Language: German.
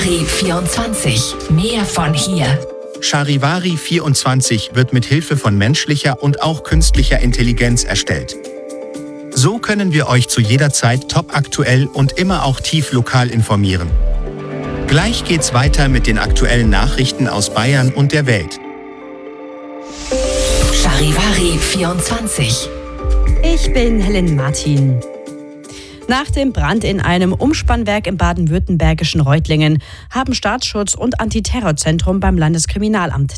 Charivari 24. Mehr von hier. Charivari 24 wird mit Hilfe von menschlicher und auch künstlicher Intelligenz erstellt. So können wir euch zu jeder Zeit topaktuell und immer auch tief lokal informieren. Gleich geht's weiter mit den aktuellen Nachrichten aus Bayern und der Welt. Charivari 24. Ich bin Helen Martin. Nach dem Brand in einem Umspannwerk im baden-württembergischen Reutlingen haben Staatsschutz und Antiterrorzentrum beim Landeskriminalamt